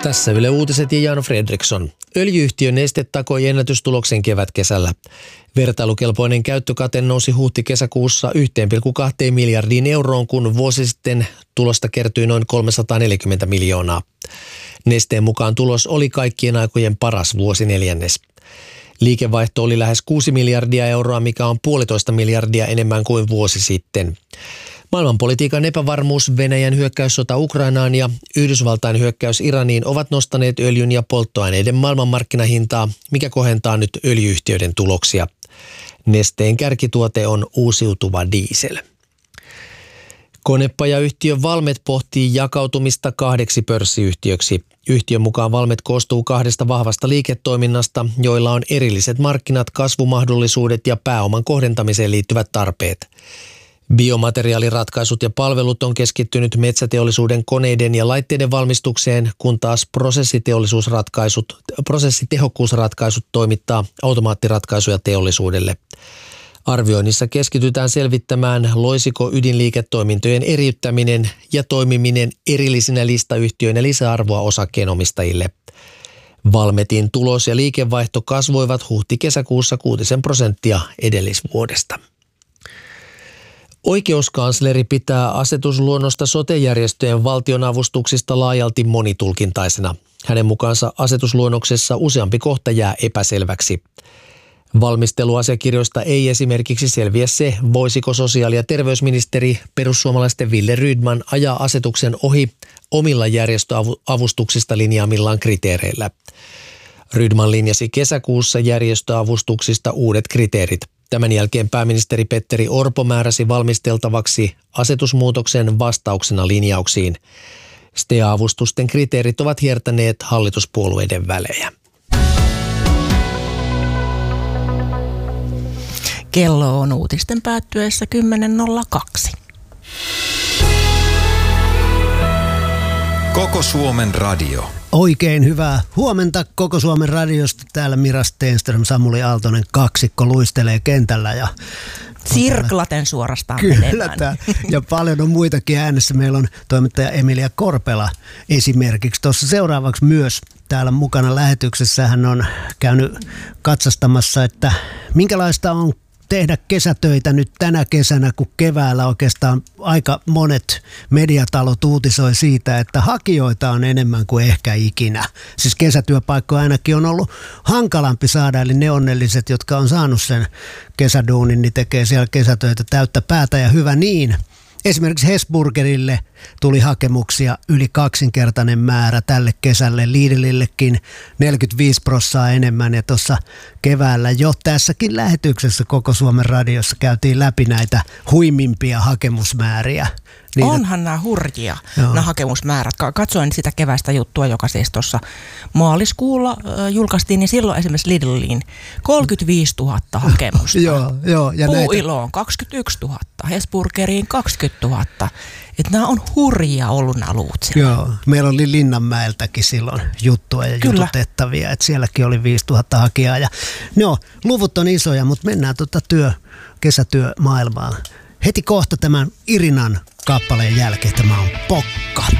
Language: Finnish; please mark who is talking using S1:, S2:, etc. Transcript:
S1: Tässä Yle Uutiset ja Jan Fredriksson. Öljy-yhtiö Neste takoi ennätystuloksen kevätkesällä. Vertailukelpoinen käyttökate nousi huhti-kesäkuussa 1,2 miljardiin euroon, kun vuosi sitten tulosta kertyi noin 340 miljoonaa. Nesteen mukaan tulos oli kaikkien aikojen paras vuosineljännes. Liikevaihto oli lähes 6 miljardia euroa, mikä on 1,5 miljardia enemmän kuin vuosi sitten. Maailmanpolitiikan epävarmuus, Venäjän hyökkäyssota Ukrainaan ja Yhdysvaltain hyökkäys Iraniin ovat nostaneet öljyn ja polttoaineiden maailmanmarkkinahintaa, mikä kohentaa nyt öljy-yhtiöiden tuloksia. Nesteen kärkituote on uusiutuva diesel. Konepajayhtiö Valmet pohtii jakautumista 2 pörssiyhtiöksi. Yhtiön mukaan Valmet koostuu 2 vahvasta liiketoiminnasta, joilla on erilliset markkinat, kasvumahdollisuudet ja pääoman kohdentamiseen liittyvät tarpeet. Biomateriaaliratkaisut ja palvelut on keskittynyt metsäteollisuuden koneiden ja laitteiden valmistukseen, kun taas prosessitehokkuusratkaisut toimittaa automaattiratkaisuja teollisuudelle. Arvioinnissa keskitytään selvittämään, loisiko ydinliiketoimintojen eriyttäminen ja toimiminen erillisinä listayhtiöinä lisäarvoa osakkeenomistajille. Valmetin tulos ja liikevaihto kasvoivat huhti-kesäkuussa 6% edellisvuodesta. Oikeuskansleri pitää asetusluonnosta sote-järjestöjen valtionavustuksista laajalti monitulkintaisena. Hänen mukaansa asetusluonnoksessa useampi kohta jää epäselväksi. Valmisteluasiakirjoista ei esimerkiksi selviä se, voisiko sosiaali- ja terveysministeri perussuomalaisten Wille Rydman ajaa asetuksen ohi omilla järjestöavustuksista linjaamillaan kriteereillä. Rydman linjasi kesäkuussa järjestöavustuksista uudet kriteerit. Tämän jälkeen pääministeri Petteri Orpo määräsi valmisteltavaksi asetusmuutoksen vastauksena linjauksiin. STEA-avustusten kriteerit ovat hiertäneet hallituspuolueiden välejä.
S2: Kello on uutisten päättyessä 10.02.
S3: Koko Suomen radio.
S4: Oikein hyvää huomenta Koko Suomen radiosta. Täällä Mira Stenström, Samuli Aaltonen kaksikko luistelee kentällä. Ja
S2: sirklaten suorastaan
S4: kyllä, ja paljon on muitakin äänessä. Meillä on toimittaja Emilia Korpela esimerkiksi. Tuossa seuraavaksi myös täällä mukana lähetyksessä hän on käynyt katsastamassa, että minkälaista on tehdä kesätöitä nyt tänä kesänä, kun keväällä oikeastaan aika monet mediatalot uutisoi siitä, että hakijoita on enemmän kuin ehkä ikinä. Siis kesätyöpaikkoja ainakin on ollut hankalampi saada, eli ne onnelliset, jotka on saanut sen kesäduunin, niin tekee siellä kesätöitä täyttä päätä ja hyvä niin. Esimerkiksi Hesburgerille tuli hakemuksia yli 2-kertainen määrä tälle kesälle, Lidlillekin 45% enemmän ja tuossa keväällä jo tässäkin lähetyksessä Koko Suomen radiossa käytiin läpi näitä huimimpia hakemusmääriä. Niitä...
S2: Onhan nämä hurjia, nämä hakemusmäärät. Katsoin sitä keväistä juttua, joka siis tuossa maaliskuulla julkaistiin, niin silloin esimerkiksi Lidliin 35 000 hakemusta.
S4: Joo, ja
S2: Puuiloon 21 000, Hesburgeriin 20 000. Että nämä on hurjia ollut nämä luvut siellä.
S4: Joo, meillä oli Linnanmäeltäkin silloin juttua ja jututettavia, että sielläkin oli 5000 hakijaa. Ja, luvut on isoja, mutta mennään kesätyömaailmaan. Heti kohta tämän Irinan kappaleen jälkeen tämä on Pokka.